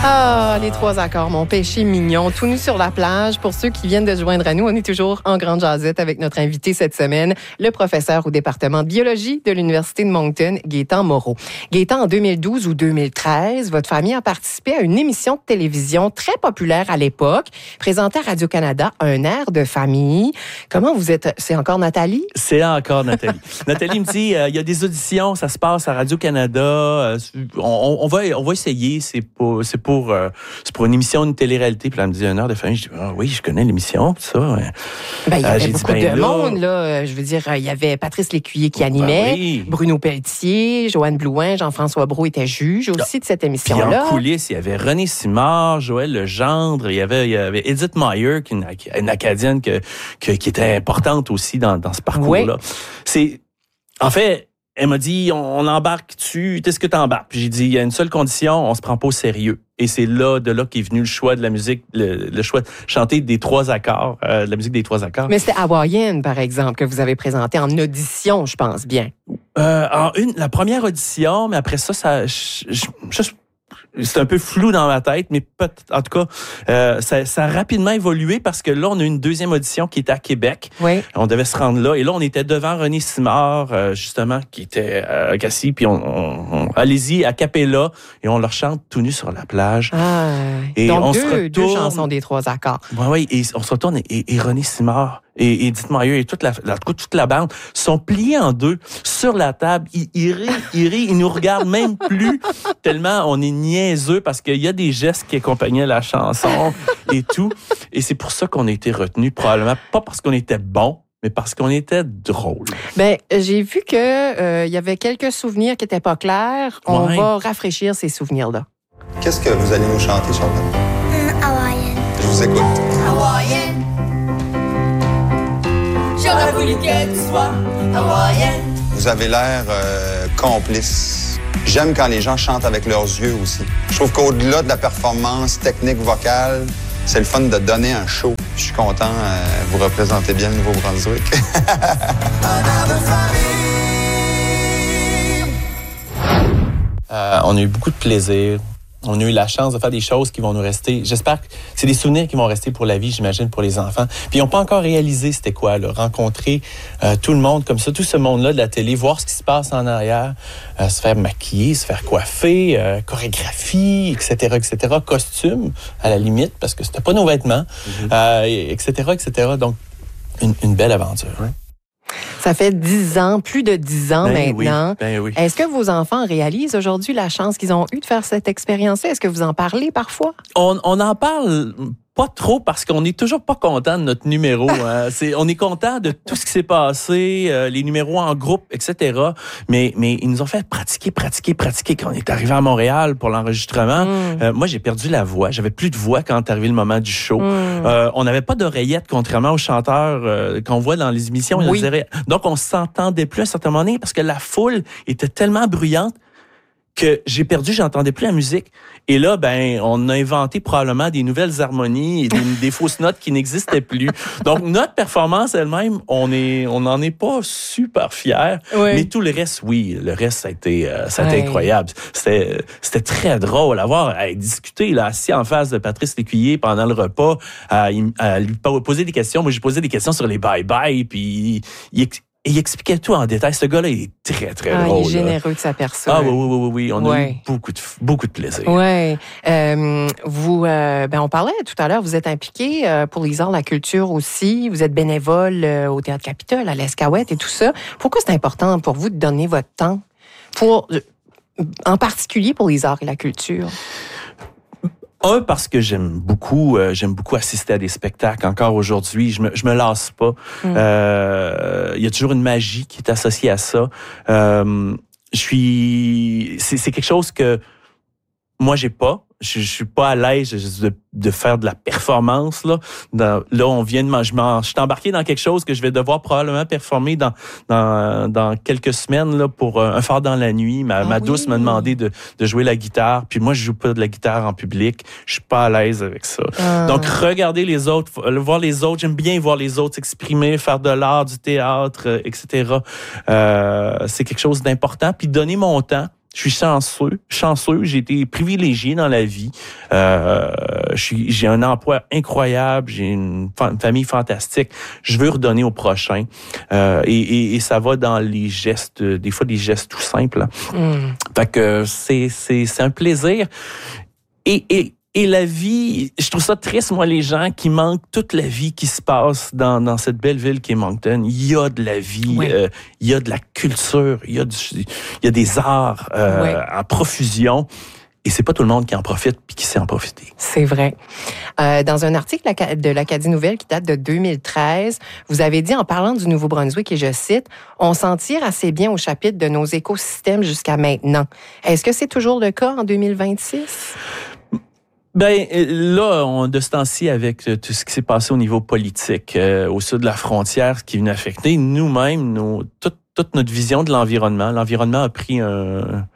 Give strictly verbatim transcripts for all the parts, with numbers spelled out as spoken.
Ah, les trois accords, mon péché mignon, tout nu sur la plage. Pour ceux qui viennent de se joindre à nous, on est toujours en grande jasette avec notre invité cette semaine, le professeur au département de biologie de l'Université de Moncton, Gaétan Moreau. Gaétan, en deux mille douze ou deux mille treize, votre famille a participé à une émission de télévision très populaire à l'époque, présentée à Radio-Canada, Un air de famille. Comment vous êtes? C'est encore Nathalie? C'est encore Nathalie. Nathalie me dit, euh, il y a des auditions, ça se passe à Radio-Canada, euh, on, on, va, on va essayer, c'est pour, c'est pour, euh, c'est pour une émission de télé-réalité. Puis là, elle me dit, Un heure de famille. Je dis, ah, oui, je connais l'émission, tout ça. Ouais. Ben, il y avait euh, beaucoup dit, ben, de là, monde, là. Je veux dire, il y avait Patrice Lécuyer qui animait, ben, oui. Bruno Pelletier, Joanne Blouin, Jean-François Brault était juge aussi de cette émission-là. Puis en coulisses, il y avait René Simard, Joël Legendre, il y avait, il y avait Edith Meyer, qui est une, une Acadienne que, que, qui était importante aussi dans, dans ce parcours-là. Oui. C'est, en fait, elle m'a dit, on, on embarque dessus, qu'est-ce que tu embarques? Puis j'ai dit, il y a une seule condition, on se prend pas au sérieux. Et c'est là, de là qu'est venu le choix de la musique, le, le choix de chanter des trois accords, euh, de la musique des trois accords. Mais c'était Hawaïenne, par exemple, que vous avez présenté en audition, je pense bien. Euh, en une, la première audition, mais après ça, ça, je, je, je c'est un peu flou dans ma tête, mais peut, en tout cas, euh, ça, ça a rapidement évolué parce que là, on a eu une deuxième audition qui était à Québec. Oui. On devait se rendre là. Et là, on était devant René Simard, euh, justement, qui était euh, assis. Puis on, on, on allez-y, a cappella, et on leur chante tout nu sur la plage. Ah, et donc on deux, se retourne, deux chansons des trois accords. Oui, oui, et on se retourne, et, et René Simard et Edith Meyer et toute la, la, toute la bande sont pliés en deux sur la table. Ils, ils rient, ils rient, ils nous regardent même plus tellement on est niaiseux parce qu'il y a des gestes qui accompagnaient la chanson et tout. Et c'est pour ça qu'on a été retenus, probablement pas parce qu'on était bons, mais parce qu'on était drôle. Ben, j'ai vu que euh, il y avait quelques souvenirs qui étaient pas clairs. On ouais. va rafraîchir ces souvenirs-là. Qu'est-ce que vous allez nous chanter, Charlotte? Un Hawaïen. Je vous écoute. Hawaïenne. J'aurais voulu que tu sois hawaïenne. Vous avez l'air euh, complice. J'aime quand les gens chantent avec leurs yeux aussi. Je trouve qu'au-delà de la performance technique vocale, c'est le fun de donner un show. Je suis content, euh, vous représentez bien le Nouveau-Brunswick. euh, on a eu beaucoup de plaisir. On a eu la chance de faire des choses qui vont nous rester. J'espère que c'est des souvenirs qui vont rester pour la vie, j'imagine, pour les enfants. Puis ils n'ont pas encore réalisé c'était quoi, là, rencontrer euh, tout le monde comme ça, tout ce monde-là de la télé, voir ce qui se passe en arrière, euh, se faire maquiller, se faire coiffer, euh, chorégraphie, et cetera, et cetera, costume, à la limite, parce que c'était pas nos vêtements, mm-hmm. euh, et cetera, et cetera. Donc, une, une belle aventure. Hein? Ça fait dix ans, plus de dix ans ben maintenant. Oui, ben oui. Est-ce que vos enfants réalisent aujourd'hui la chance qu'ils ont eue de faire cette expérience-là? Est-ce que vous en parlez parfois? On, on en parle pas trop parce qu'on n'est toujours pas content de notre numéro. Hein. C'est, on est content de tout ce qui s'est passé, euh, les numéros en groupe, et cetera. Mais, mais ils nous ont fait pratiquer, pratiquer, pratiquer quand on est arrivé à Montréal pour l'enregistrement. Mm. Euh, moi, j'ai perdu la voix. J'avais plus de voix quand est arrivé le moment du show. Mm. Euh, on n'avait pas d'oreillettes, contrairement aux chanteurs euh, qu'on voit dans les émissions. Oui. Dirait... Donc, on s'entendait plus à un certain moment donné parce que la foule était tellement bruyante que j'ai perdu, j'entendais plus la musique. Et là, ben, on a inventé probablement des nouvelles harmonies et des, des fausses notes qui n'existaient plus. Donc, notre performance elle-même, on est, on n'en est pas super fiers. Oui. Mais tout le reste, oui, le reste, ça a été, euh, ça a été oui. incroyable. C'était, c'était très drôle à voir, à discuter, là, assis en face de Patrice Lécuyer pendant le repas, à, à lui poser des questions. Moi, j'ai posé des questions sur les bye-bye, puis il, il Et il expliquait tout en détail. Ce gars-là, il est très, très ah, drôle. Il est généreux là. de sa personne. Ah oui, oui, oui, oui. On ouais. a eu beaucoup de, beaucoup de plaisir. Oui. Euh, vous, euh, ben, on parlait tout à l'heure, vous êtes impliqué euh, pour les arts, la culture aussi. Vous êtes bénévole euh, au Théâtre Capitole, à l'Escaouette et tout ça. Pourquoi c'est important pour vous de donner votre temps pour, en particulier pour les arts et la culture? Un, parce que j'aime beaucoup, euh, j'aime beaucoup assister à des spectacles. Encore aujourd'hui, je me, je me lasse pas. Il mm. euh, y a toujours une magie qui est associée à ça. Euh, je suis, c'est, c'est quelque chose que moi j'ai pas. Je, je suis pas à l'aise de, de faire de la performance là. Dans, là, on vient de je, je suis embarqué dans quelque chose que je vais devoir probablement performer dans dans, dans quelques semaines là pour un phare dans la nuit. Ma, ah ma douce oui. m'a demandé de, de jouer la guitare. Puis moi, je joue pas de la guitare en public. Je suis pas à l'aise avec ça. Ah. Donc, regarder les autres, voir les autres. J'aime bien voir les autres s'exprimer, faire de l'art, du théâtre, et cetera. Euh, c'est quelque chose d'important. Puis donner mon temps. Je suis chanceux, chanceux. J'ai été privilégié dans la vie. Euh, je suis, j'ai un emploi incroyable. J'ai une, fa- une famille fantastique. Je veux redonner au prochain. Euh, et, et, et ça va dans les gestes, des fois des gestes tout simples. Hein. Mm. Fait que c'est, c'est, c'est un plaisir. Et, et Et la vie, je trouve ça triste, moi, les gens qui manquent toute la vie qui se passe dans, dans cette belle ville qui est Moncton. Il y a de la vie, oui. euh, il y a de la culture, il y a, du, il y a des arts euh, oui. en profusion. Et c'est pas tout le monde qui en profite puis qui sait en profiter. C'est vrai. Euh, dans un article de l'Acadie Nouvelle qui date de deux mille treize, vous avez dit, en parlant du Nouveau-Brunswick, et je cite, « On s'en tire assez bien au chapitre de nos écosystèmes jusqu'à maintenant ». Est-ce que c'est toujours le cas en deux mille vingt-six? Ben là, on de ce temps-ci, avec tout ce qui s'est passé au niveau politique, euh, au sud de la frontière, ce qui vient affecter nous-mêmes, nos, toute, toute notre vision de l'environnement. L'environnement a pris un...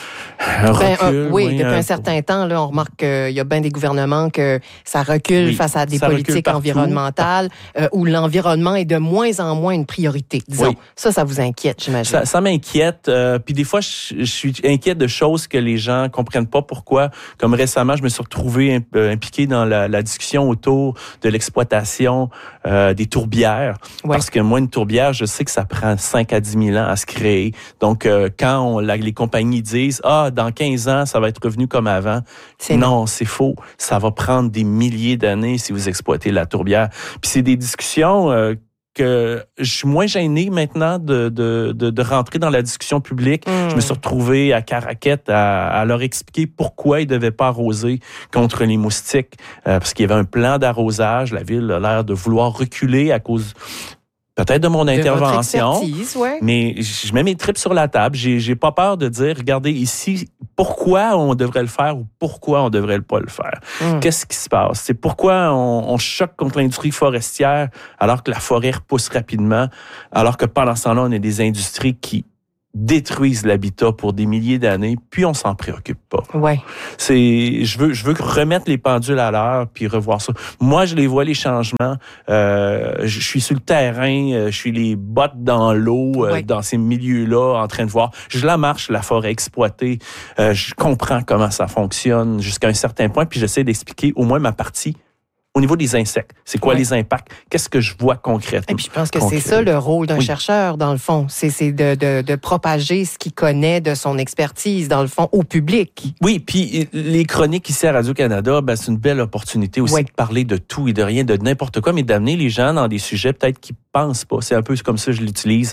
Un recul, ben, euh, oui, oui, depuis un, un certain temps, là, on remarque qu'il y a bien des gouvernements que ça recule oui, face à des politiques environnementales euh, où l'environnement est de moins en moins une priorité, disons. Oui. Ça, ça vous inquiète, j'imagine. Ça, ça m'inquiète. Euh, puis des fois, je, je suis inquiète de choses que les gens comprennent pas pourquoi. Comme récemment, je me suis retrouvé imp, impliqué dans la, la discussion autour de l'exploitation euh, des tourbières. Oui. Parce que moi, une tourbière, je sais que ça prend cinq à dix mille ans à se créer. Donc, euh, quand on, la, les compagnies disent « Ah, dans quinze ans, ça va être revenu comme avant. » C'est non, c'est faux. Ça va prendre des milliers d'années si vous exploitez la tourbière. Puis c'est des discussions euh, que je suis moins gêné maintenant de, de, de, de rentrer dans la discussion publique. Mmh. Je me suis retrouvé à Caraquette à, à leur expliquer pourquoi ils ne devaient pas arroser contre les moustiques. Euh, parce qu'il y avait un plan d'arrosage. La ville a l'air de vouloir reculer à cause... peut-être de mon de intervention, ouais. mais je mets mes tripes sur la table. J'ai, j'ai pas peur de dire, regardez ici, pourquoi on devrait le faire ou pourquoi on devrait pas le faire. Mm. Qu'est-ce qui se passe? C'est pourquoi on, on choque contre l'industrie forestière alors que la forêt repousse rapidement, alors que pendant ce temps-là, on a des industries qui détruisent l'habitat pour des milliers d'années, puis on s'en préoccupe pas. Ouais. C'est, je veux, je veux remettre les pendules à l'heure puis revoir ça. Moi, je les vois les changements. Euh, je suis sur le terrain, je suis les bottes dans l'eau, ouais. euh, dans ces milieux-là, en train de voir. Je la marche, la forêt exploitée. Euh, je comprends comment ça fonctionne jusqu'à un certain point, puis j'essaie d'expliquer au moins ma partie. Au niveau des insectes, c'est quoi ouais. les impacts? Qu'est-ce que je vois concrètement? Et puis, je pense que concrètement. C'est ça le rôle d'un oui. chercheur, dans le fond. C'est, c'est de, de, de propager ce qu'il connaît de son expertise, dans le fond, au public. Oui, puis les chroniques ici à Radio-Canada, ben, c'est une belle opportunité aussi oui. de parler de tout et de rien, de n'importe quoi, mais d'amener les gens dans des sujets peut-être qu'ils pensent pas. C'est un peu comme ça que je l'utilise.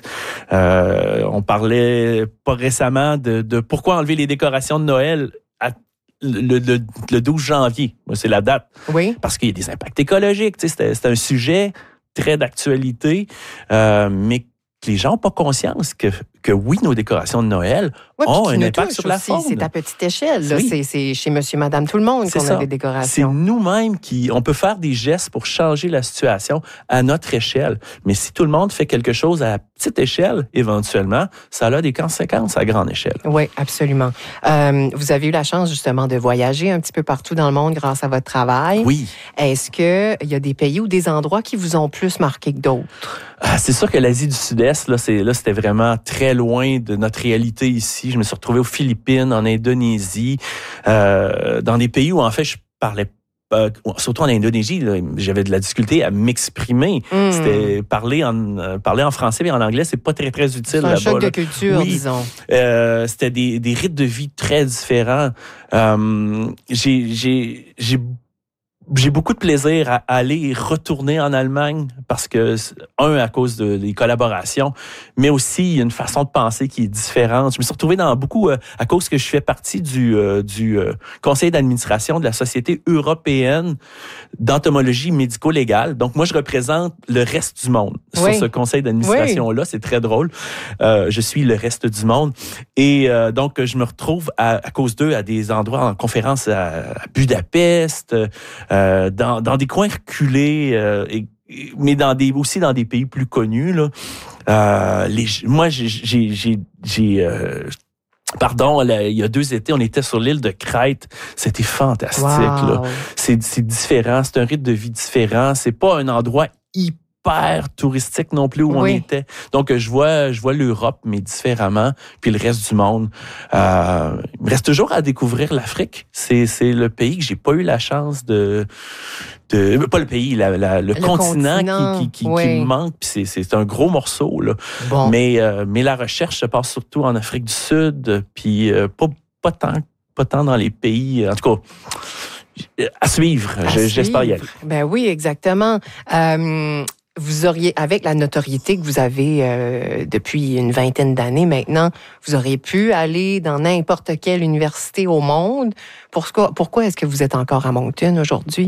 Euh, on parlait pas récemment de, de pourquoi enlever les décorations de Noël à Le, le, le douze janvier, c'est la date. Oui. Parce qu'il y a des impacts écologiques. C'était, c'était un sujet très d'actualité, euh, mais les gens n'ont pas conscience que, que oui, nos décorations de Noël oui, ont un impact sur la faune. C'est à petite échelle. Là. Oui. C'est, c'est chez monsieur, madame, tout le monde c'est qu'on ça. A des décorations. C'est nous-mêmes qui... On peut faire des gestes pour changer la situation à notre échelle. Mais si tout le monde fait quelque chose à petite échelle, éventuellement, ça a des conséquences à grande échelle. Oui, absolument. Euh, vous avez eu la chance, justement, de voyager un petit peu partout dans le monde grâce à votre travail. Oui. Est-ce qu'il y a des pays ou des endroits qui vous ont plus marqué que d'autres? Ah, c'est sûr que l'Asie du Sud-Est, là, c'est, là, c'était vraiment très loin de notre réalité ici. Je me suis retrouvé aux Philippines, en Indonésie, euh, dans des pays où, en fait, je parlais euh, surtout en Indonésie, là, j'avais de la difficulté à m'exprimer. Mm. C'était parler en, euh, parler en français et en anglais, c'est pas très, très utile c'est là-bas. C'est un choc là. de culture, oui. disons. Euh, c'était des, des rythmes de vie très différents. Euh, j'ai, j'ai, j'ai J'ai beaucoup de plaisir à aller et retourner en Allemagne parce que, un, à cause de, des collaborations, mais aussi, il y a une façon de penser qui est différente. Je me suis retrouvé dans beaucoup, euh, à cause que je fais partie du, euh, du euh, conseil d'administration de la Société européenne d'entomologie médico-légale. Donc, moi, je représente le reste du monde oui. sur ce conseil d'administration-là. Oui. C'est très drôle. Euh, je suis le reste du monde. Et euh, donc, je me retrouve, à, à cause d'eux, à des endroits en conférence à, à Budapest, Euh, dans, dans des coins reculés, euh, et, mais dans des, aussi dans des pays plus connus. Là. Euh, les, moi, j'ai... j'ai, j'ai, j'ai euh, Pardon, là, il y a deux étés, on était sur l'île de Crète. C'était fantastique. Wow. Là. C'est, c'est différent, c'est un rythme de vie différent. C'est pas un endroit hyper super touristique non plus où Oui. on était. Donc, je vois, je vois l'Europe, mais différemment, puis le reste du monde. Euh, il me reste toujours à découvrir l'Afrique. C'est, c'est le pays que j'ai pas eu la chance de... de pas le pays, la, la, le, Le continent, continent, qui, qui, qui, oui. qui me manque. Puis c'est, c'est un gros morceau, là. Bon. Mais, euh, mais la recherche se passe surtout en Afrique du Sud, puis euh, pas, pas, tant, pas tant dans les pays... En tout cas... À suivre, À Je, j'espère y aller. suivre. Ben oui, exactement. Euh, vous auriez, avec la notoriété que vous avez euh, depuis une vingtaine d'années maintenant, vous auriez pu aller dans n'importe quelle université au monde. Pourquoi, pourquoi est-ce que vous êtes encore à Moncton aujourd'hui?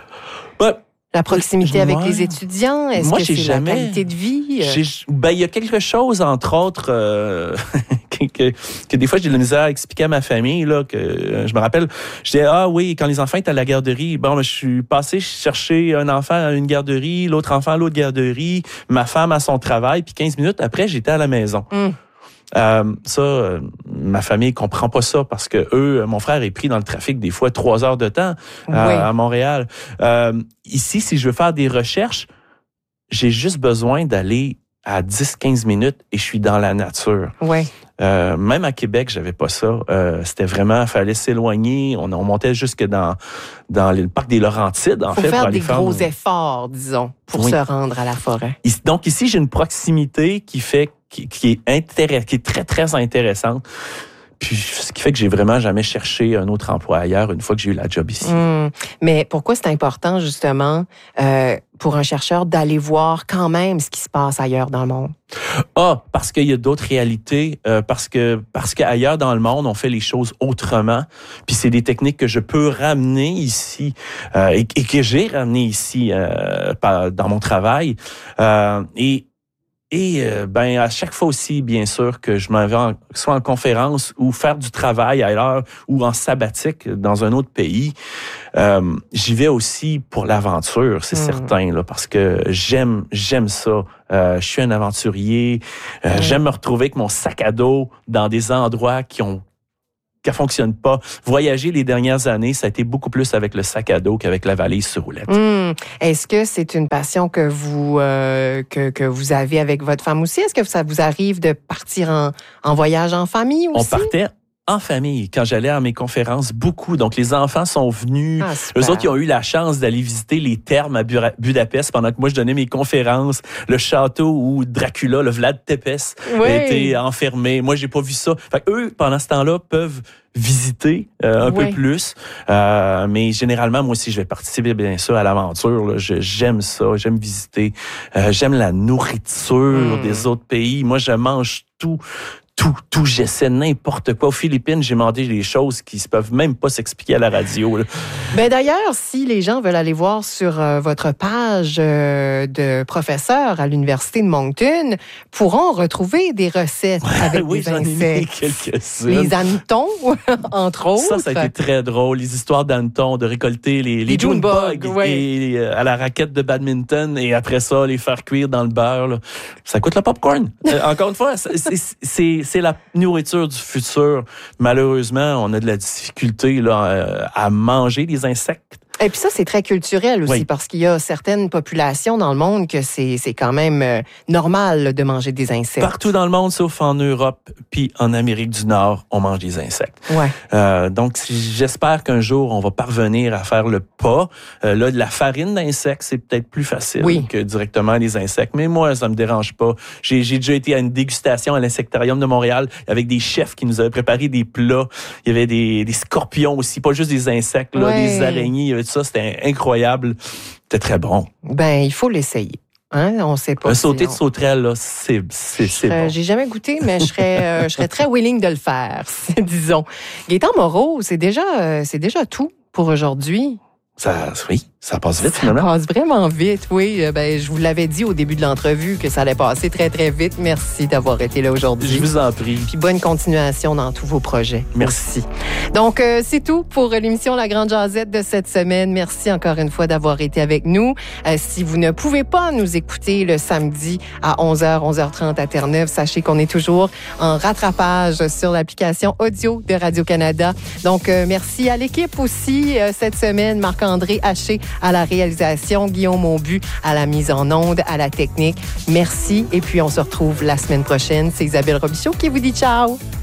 Ben, La proximité avec moi- les étudiants, est-ce moi, que j'ai c'est jamais- la qualité de vie? j'ai, ben, il y a quelque chose, entre autres, euh, que, que, que des fois, j'ai de la misère à expliquer à ma famille, là, que euh, je me rappelle, je disais, ah oui, quand les enfants étaient à la garderie, bon, ben, je suis passé chercher un enfant à une garderie, l'autre enfant à l'autre garderie, ma femme à son travail, puis quinze minutes après, j'étais à la maison. Mm. Euh, ça, euh, ma famille comprend pas ça parce que eux, mon frère est pris dans le trafic des fois trois heures de temps euh, Oui. à Montréal. Euh, ici, si je veux faire des recherches, j'ai juste besoin d'aller à dix quinze minutes et je suis dans la nature. Ouais. Euh, même à Québec, j'avais pas ça. Euh, c'était vraiment, fallait s'éloigner. On, on montait jusque dans dans le parc des Laurentides, en Faut fait, faire pour aller des faire gros nos- efforts, disons, pour Oui. se rendre à la forêt. Ici- Donc ici, j'ai une proximité qui fait qui, qui est intéress, qui est très très intéressante. Puis ce qui fait que j'ai vraiment jamais cherché un autre emploi ailleurs une fois que j'ai eu la job ici. Hum. Mais pourquoi c'est important, justement, euh, pour un chercheur d'aller voir quand même ce qui se passe ailleurs dans le monde? Ah, parce qu'il y a d'autres réalités, euh, parce que parce qu'ailleurs dans le monde, on fait les choses autrement. Puis c'est des techniques que je peux ramener ici euh, et, et que j'ai ramené ici euh, par, dans mon travail. Euh, et Et euh, ben à chaque fois aussi, bien sûr, que je m'en vais en, soit en conférence ou faire du travail ailleurs ou en sabbatique dans un autre pays, euh, j'y vais aussi pour l'aventure, c'est Mm. certain, là, parce que j'aime j'aime ça. Euh, je suis un aventurier. Euh, Mm. J'aime me retrouver avec mon sac à dos dans des endroits qui ont qui ne fonctionnent pas. Voyager les dernières années, ça a été beaucoup plus avec le sac à dos qu'avec la valise sur roulette. Hum. Est-ce que c'est une passion que vous euh, que, que vous avez avec votre femme aussi? Est-ce que ça vous arrive de partir en, en voyage en famille aussi? On partait en famille quand j'allais à mes conférences, beaucoup. Donc, les enfants sont venus. Ah, super. Eux autres, ils ont eu la chance d'aller visiter les thermes à Bura- Budapest pendant que moi, je donnais mes conférences. Le château où Dracula, le Vlad Tepes, Oui. a été enfermé. Moi, j'ai pas vu ça. Fait que eux, pendant ce temps-là, peuvent visiter euh, un Oui. peu plus. Euh, mais généralement, moi aussi, je vais participer, bien sûr, à l'aventure. Là. Je, j'aime ça, j'aime visiter. Euh, j'aime la nourriture Mm. des autres pays. Moi, je mange tout. Tout, tout, j'essaie n'importe quoi. Aux Philippines, j'ai mangé des choses qui ne peuvent même pas s'expliquer à la radio. Là. Ben d'ailleurs, si les gens veulent aller voir sur euh, votre page euh, de professeur à l'Université de Moncton, pourront retrouver des recettes avec oui, des j'en ai mis insectes. quelques-unes. Les hannetons, entre autres. Ça, ça a été très drôle. Les histoires d'Anton, de récolter les, les, Les June June bugs, bugs ouais. et euh, à la raquette de badminton et après ça, les faire cuire dans le beurre. Là. Ça coûte le popcorn. Euh, encore une fois, c'est, c'est, c'est, c'est la nourriture du futur. Malheureusement, on a de la difficulté là, euh, à manger des insectes. Et puis ça, c'est très culturel aussi, Oui. parce qu'il y a certaines populations dans le monde que c'est, c'est quand même euh, normal là, de manger des insectes. Partout dans le monde, sauf en Europe, puis en Amérique du Nord, on mange des insectes. Ouais. Euh, donc, si- j'espère qu'un jour, on va parvenir à faire le pas. Euh, là, de la farine d'insectes, c'est peut-être plus facile Oui. que directement les insectes. Mais moi, ça me dérange pas. J'ai, j'ai déjà été à une dégustation à l'insectarium de Montréal avec des chefs qui nous avaient préparé des plats. Il y avait des, des scorpions aussi, pas juste des insectes, là, Ouais. des araignées. Il y avait tout ça. C'était incroyable. C'était très bon. Ben, il faut l'essayer. Hein? On sait pas. Un sauté de sinon. sauterelle, là, c'est, c'est, c'est Euh, bon. J'ai jamais goûté, mais je serais, euh, je serais très willing de le faire, disons. Gaétan Moreau, c'est déjà, euh, c'est déjà tout pour aujourd'hui. Ça, oui, ça passe vite, Ça finalement. passe vraiment vite, oui. Euh, Ben, je vous l'avais dit au début de l'entrevue que ça allait passer très, très vite. Merci d'avoir été là aujourd'hui. Je vous en prie. Puis bonne continuation dans tous vos projets. Merci. Aussi. Donc, euh, c'est tout pour l'émission La Grande Jazette de cette semaine. Merci encore une fois d'avoir été avec nous. Euh, si vous ne pouvez pas nous écouter le samedi à onze heures, onze heures trente à Terre-Neuve, sachez qu'on est toujours en rattrapage sur l'application audio de Radio-Canada. Donc, euh, merci à l'équipe aussi euh, cette semaine. Marc-André Haché à la réalisation, Guillaume Monbu à la mise en onde, à la technique. Merci et puis on se retrouve la semaine prochaine. C'est Isabelle Robichaud qui vous dit ciao!